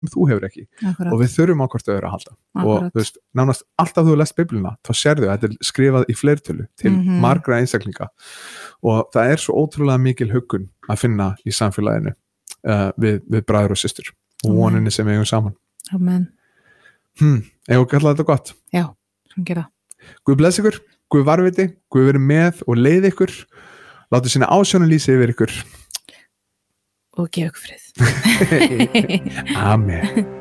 þú hefur ekki. Akkurat. Og við þurfum á hvort öðru að halda. Akkurat. Og þú veist, nánast alltaf þú lest Biblíuna, þá sérðu að þetta skrifað í fleirtölu til margra einstaklinga og það svo ótrúlega mikil huggun að finna í samfélaginu við bræður og systur og voninni sem við eigum saman. Amen. Eigum að kalla þetta gott? Já, svona gera. Guð bless ykkur, Guð varviti, Guð verið með og leið ykkur, láta sína ásjónu lýsa yfir ykkur og gefa ykkur frið. Amen.